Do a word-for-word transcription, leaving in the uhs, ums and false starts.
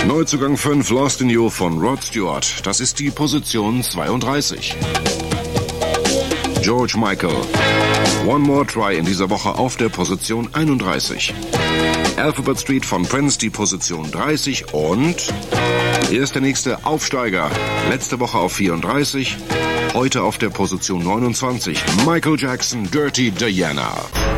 Neuzugang fünf, Lost in You von Rod Stewart. Das ist die Position zweiunddreißig. George Michael. One More Try in dieser Woche auf der Position einunddreißig. Alphabet Street von Prince, die Position dreißig. Und hier ist der nächste Aufsteiger. Letzte Woche auf vierunddreißig, heute auf der Position neunundzwanzig. Michael Jackson, Dirty Diana.